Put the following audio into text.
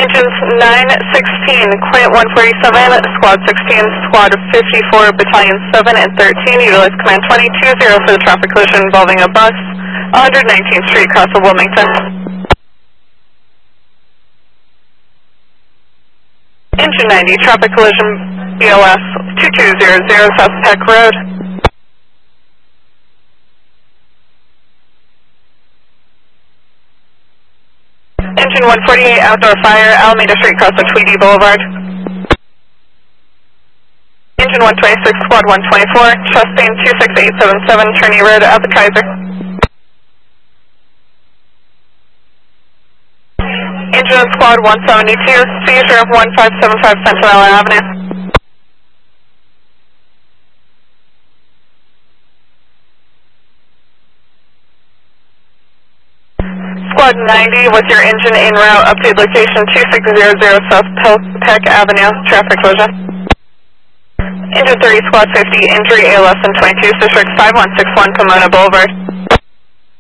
Engines 916, Quint 147, Squad 16, Squad 54, Battalion 7 and 13, utilize Command 2020 for the traffic collision involving a bus, 119th Street, across of Wilmington. Engine 90, traffic collision, BLS 2200, South Peck Road. Engine 148, outdoor fire, Alameda Street, across of Tweedy Boulevard. Engine 126, Squad 124, Chastain 26877, Turney Road, at the Kaiser. Engine Squad 172, seizure of 1575 Centinela Avenue. Squad 90 with your engine en route, update location 2600 South Peck Avenue, traffic collision. Engine 30, Squad 50, injury ALS in 22, District 5161, Pomona Boulevard.